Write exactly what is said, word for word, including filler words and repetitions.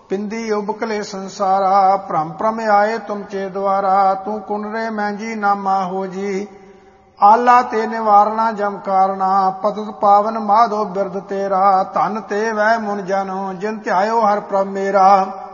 ਪਿੰਦੀ ਉਬਕਲੇ ਸੰਸਾਰਾ ਭ੍ਰਮ ਭ੍ਰਮ ਆਏ ਤੁਮ ਚੇ ਦੁਆਰਾ ਤੂੰ ਕੁਨਰੇ ਮਹਿੰਜੀ ਨਾਮਾ ਹੋ ਜੀ ਆਲਾ ਤੇ ਨਿਵਾਰਣਾ ਜਮ ਕਾਰਣਾ ਪਤਿਤ ਪਾਵਨ ਮਾਧੋ ਬਿਰਦ ਤੇਰਾ ਧਨ ਤੇ ਵੈ ਮੁਨ ਜਨੋ ਜਿਨ ਧਿਆਇਓ ਹਰ ਪ੍ਰਭ ਮੇਰਾ